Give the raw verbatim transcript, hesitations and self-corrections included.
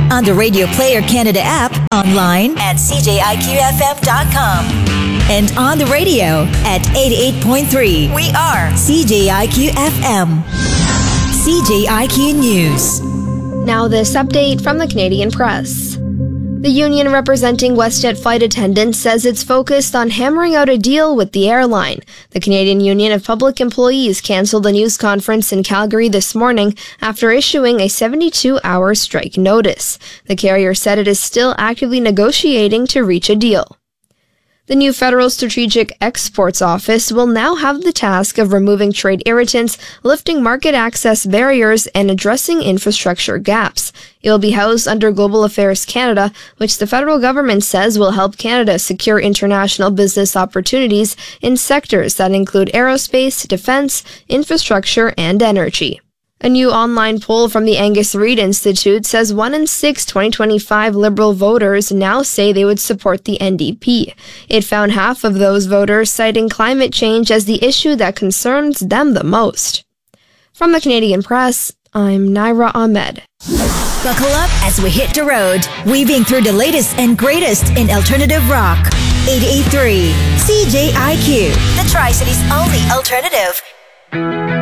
on the Radio Player Canada app, online at c j i q f m dot com, and on the radio at eighty-eight point three. We are C J I Q F M. C J I Q News. Now this update from the Canadian Press. The union representing WestJet flight attendants says it's focused on hammering out a deal with the airline. The Canadian Union of Public Employees cancelled a news conference in Calgary this morning after issuing a seventy-two hour strike notice. The carrier said it is still actively negotiating to reach a deal. The new Federal Strategic Exports Office will now have the task of removing trade irritants, lifting market access barriers, and addressing infrastructure gaps. It will be housed under Global Affairs Canada, which the federal government says will help Canada secure international business opportunities in sectors that include aerospace, defense, infrastructure, and energy. A new online poll from the Angus Reid Institute says one in six twenty twenty-five Liberal voters now say they would support the N D P. It found half of those voters citing climate change as the issue that concerns them the most. From the Canadian Press, I'm Naira Ahmed. Buckle up as we hit the road, weaving through the latest and greatest in alternative rock. eighty-eight point three C J I Q, the Tri-Cities' only alternative.